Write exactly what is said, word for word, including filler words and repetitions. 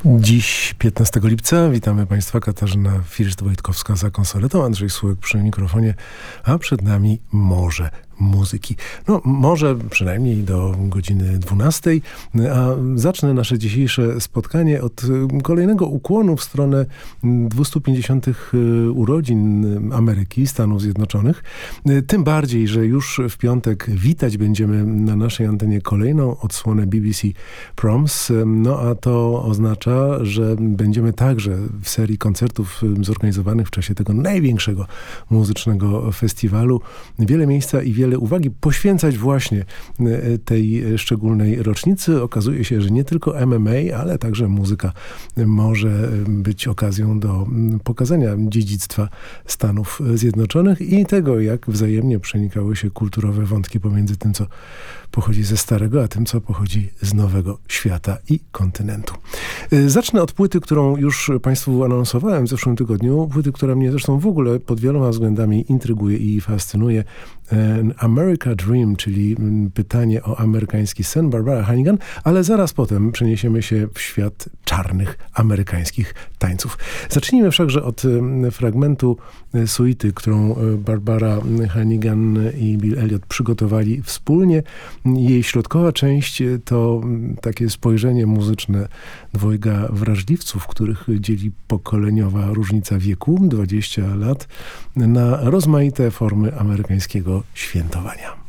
Dziś, piętnastego lipca, witamy Państwa. Katarzyna First-Wojtkowska za konsoletą, Andrzej Słupek przy mikrofonie, a przed nami morze muzyki. No, może przynajmniej do godziny dwunastej, a zacznę nasze dzisiejsze spotkanie od kolejnego ukłonu w stronę dwustu pięćdziesiątych urodzin Ameryki, Stanów Zjednoczonych. Tym bardziej, że już w piątek witać będziemy na naszej antenie kolejną odsłonę B B C Proms. No a to oznacza, że będziemy także w serii koncertów zorganizowanych w czasie tego największego muzycznego festiwalu wiele miejsca i wiele uwagi poświęcać właśnie tej szczególnej rocznicy. Okazuje się, że nie tylko M M A, ale także muzyka może być okazją do pokazania dziedzictwa Stanów Zjednoczonych i tego, jak wzajemnie przenikały się kulturowe wątki pomiędzy tym, co pochodzi ze Starego, a tym, co pochodzi z Nowego Świata i kontynentu. Zacznę od płyty, którą już Państwu anonsowałem w zeszłym tygodniu. Płyty, która mnie zresztą w ogóle pod wieloma względami intryguje i fascynuje. America Dream, czyli pytanie o amerykański sen, Barbara Hannigan, ale zaraz potem przeniesiemy się w świat czarnych amerykańskich tańców. Zacznijmy wszakże od fragmentu suity, którą Barbara Hannigan i Bill Elliott przygotowali wspólnie. Jej środkowa część to takie spojrzenie muzyczne dwojga wrażliwców, których dzieli pokoleniowa różnica wieku, dwadzieścia lat, na rozmaite formy amerykańskiego świętowania.